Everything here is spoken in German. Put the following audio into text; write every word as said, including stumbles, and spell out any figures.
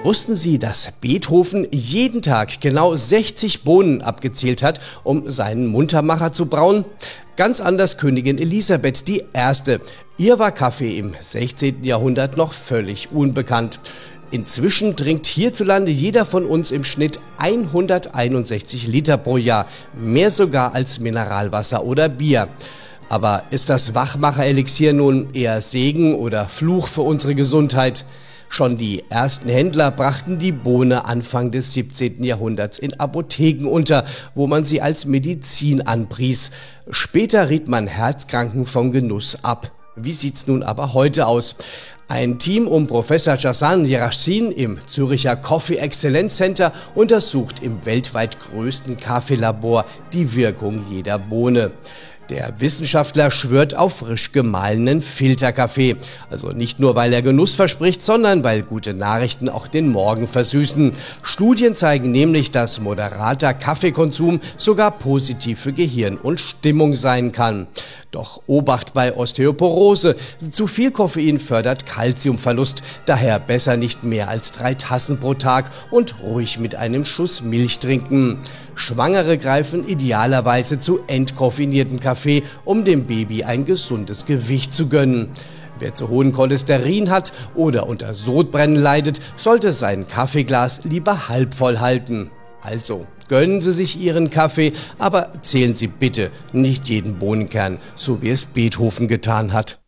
Wussten Sie, dass Beethoven jeden Tag genau sechzig Bohnen abgezählt hat, um seinen Muntermacher zu brauen? Ganz anders Königin Elisabeth die Erste. Ihr war Kaffee im sechzehnten Jahrhundert noch völlig unbekannt. Inzwischen trinkt hierzulande jeder von uns im Schnitt hunderteinundsechzig Liter pro Jahr, mehr sogar als Mineralwasser oder Bier. Aber ist das Wachmacher-Elixier nun eher Segen oder Fluch für unsere Gesundheit? Schon die ersten Händler brachten die Bohne Anfang des siebzehnten Jahrhunderts in Apotheken unter, wo man sie als Medizin anpries. Später riet man Herzkranken vom Genuss ab. Wie sieht's nun aber heute aus? Ein Team um Professor Ghassan Jerachin im Zürcher Coffee Excellence Center untersucht im weltweit größten Kaffeelabor die Wirkung jeder Bohne. Der Wissenschaftler schwört auf frisch gemahlenen Filterkaffee. Also nicht nur, weil er Genuss verspricht, sondern weil gute Nachrichten auch den Morgen versüßen. Studien zeigen nämlich, dass moderater Kaffeekonsum sogar positiv für Gehirn und Stimmung sein kann. Doch Obacht bei Osteoporose. Zu viel Koffein fördert Kalziumverlust. Daher besser nicht mehr als drei Tassen pro Tag und ruhig mit einem Schuss Milch trinken. Schwangere greifen idealerweise zu entkoffiniertem Kaffee, um dem Baby ein gesundes Gewicht zu gönnen. Wer zu hohen Cholesterin hat oder unter Sodbrennen leidet, sollte sein Kaffeeglas lieber halb voll halten. Also, gönnen Sie sich Ihren Kaffee, aber zählen Sie bitte nicht jeden Bohnenkern, so wie es Beethoven getan hat.